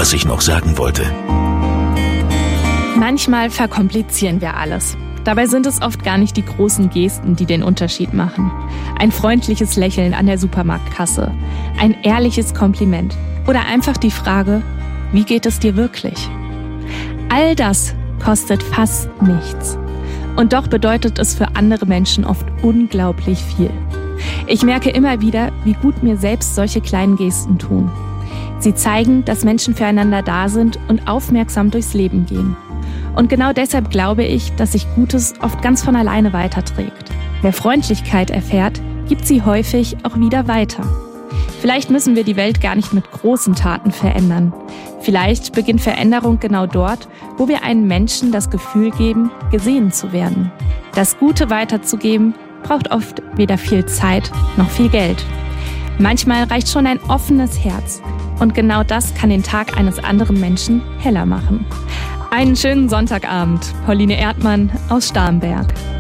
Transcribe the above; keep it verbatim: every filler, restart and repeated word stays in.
was ich noch sagen wollte. Manchmal verkomplizieren wir alles. Dabei sind es oft gar nicht die großen Gesten, die den Unterschied machen. Ein freundliches Lächeln an der Supermarktkasse, ein ehrliches Kompliment oder einfach die Frage, wie geht es dir wirklich? All das kostet fast nichts. Und doch bedeutet es für andere Menschen oft unglaublich viel. Ich merke immer wieder, wie gut mir selbst solche kleinen Gesten tun. Sie zeigen, dass Menschen füreinander da sind und aufmerksam durchs Leben gehen. Und genau deshalb glaube ich, dass sich Gutes oft ganz von alleine weiterträgt. Wer Freundlichkeit erfährt, gibt sie häufig auch wieder weiter. Vielleicht müssen wir die Welt gar nicht mit großen Taten verändern. Vielleicht beginnt Veränderung genau dort, wo wir einen Menschen das Gefühl geben, gesehen zu werden. Das Gute weiterzugeben, braucht oft weder viel Zeit noch viel Geld. Manchmal reicht schon ein offenes Herz. Und genau das kann den Tag eines anderen Menschen heller machen. Einen schönen Sonntagabend. Pauline Erdmann aus Starnberg.